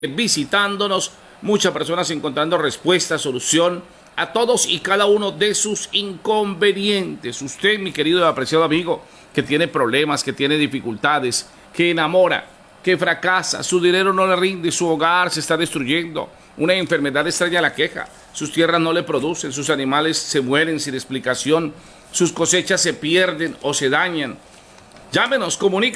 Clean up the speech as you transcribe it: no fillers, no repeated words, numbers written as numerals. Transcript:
visitándonos, muchas personas encontrando respuesta, solución a todos y cada uno de sus inconvenientes. Usted, mi querido y apreciado amigo, que tiene problemas, que tiene dificultades, que enamora, que fracasa, su dinero no le rinde, su hogar se está destruyendo, una enfermedad extraña la queja, sus tierras no le producen, sus animales se mueren sin explicación, sus cosechas se pierden o se dañan. Llámenos, comuníquenos.